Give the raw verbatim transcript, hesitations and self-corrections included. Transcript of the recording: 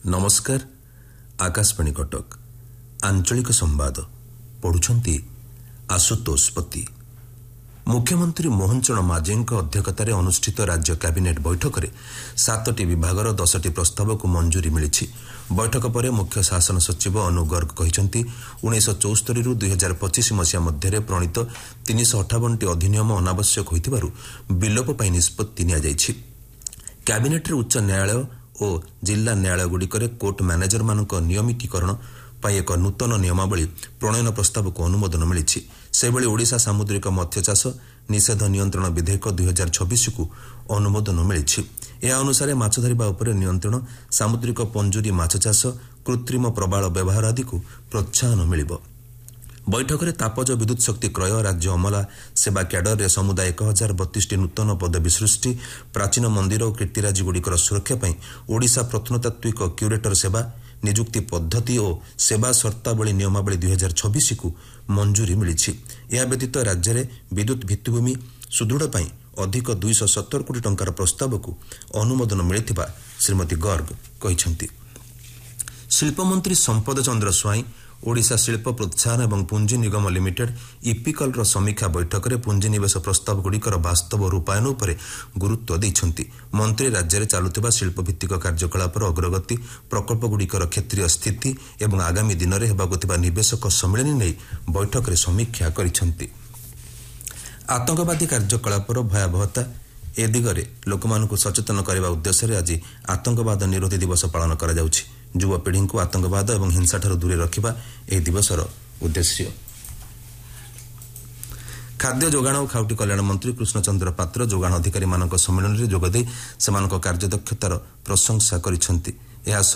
नमस्कार आकाशवाणी कटक आंचलिक संवाद पढ़ुछंती आशुतोष पति। मुख्यमंत्री मोहन चरण माझीଙ୍କ अध्यक्षतार अनुष्ठित राज्य कैबिनेट बैठक में सातटी विभागर दसटी प्रस्ताव को मंजूरी मिली। बैठक पर मुख्य शासन सचिव अनु गर्ग कहते उन्नीस चौस्तरी रु दुई हजार पचिश मसीहा मध्य प्रणीत तीन शह अठावन टी अधिनियम अनावश्यक होइथिबारु विलोप पर निष्पत्ति निया जाइछि। कैबिनेट उच्च न्यायालय और जिला न्यायालयगुड़िकर कोर्ट मैनेजर मानक नियमितीकरण एक नूतन नियमावली प्रणयन प्रस्ताव को अनुमोदन मिली। सेभଳି ओडिशा सामुद्रिक मत्स्य चाष निषेध नियंत्रण विधेयक दुई हजार छब्बीस को अनुमोदन मिली। यह अनुसार माछ धरिबा उपरे नियंत्रण, सामुद्रिक पंजुरी माछ चाष, कृत्रिम प्रबाल व्यवहार आदि को प्रोत्साहन मिलिब। बैठक में तापज विद्युत शक्ति क्रय, राज्य अमला सेवा क्याडर रे समुदाय एक हजार बतीस टी नूतन पदवी सृष्टि, प्राचीन मंदिर और कीर्तिराजीगुड़िकर सुरक्षा पर ओडिशा प्रत्नतात्विक क्यूरेटर सेवा नियुक्ति पद्धति और सेवा शर्तावली नियमावली दुई हजार छब्बीस को मंजूरी मिली। यह व्यतीत राज्य में विद्युत भित्तिभूमि सुदृढ़ पर अधिक दुई सौ सत्तर कोटी टंकार प्रस्ताव को अनुमोदन मिलिथिबा श्रीमती गर्ग कहते। शिल्पमंत्री संपद चंद्र स्वाई ओडिशा शिल्प प्रोत्साहन एवं पुंजी निगम लिमिटेड इपिकल रो समीक्षा बैठक में पुंजीनिवेश प्रस्ताव गुड़िकर वास्तव रूपायन उपर गुरुत्व देइछंती। मंत्री राज्य में चालुथिबा शिल्पभित्तिक कार्यकलापर अग्रगति, प्रकल्पगुड़िकर क्षेत्रीय स्थिति एवं आगामी दिन में हेबाकु थिबा निवेशक सम्मेलन नहीं बैठक में समीक्षा करिछंती। आतंकवादी कार्यकलापर भयावहता ए दिगरे लोकमानकु सचेतन करने उद्देश्य आज आतंकवाद निरोधी दिवस पालन करा जाउछि। युवपीढ़ी को आतंकवाद और हिंसाठार दूरे रखा यह दिवसर उद्देश्य। खाद्य जोगाण और खाउटी कल्याण मंत्री कृष्णचंद्र पात्र जोगाण अधिकारी सम्मेलन में जोगदे सेमानक कार्यदक्षतार प्रशंसा करिसेंति।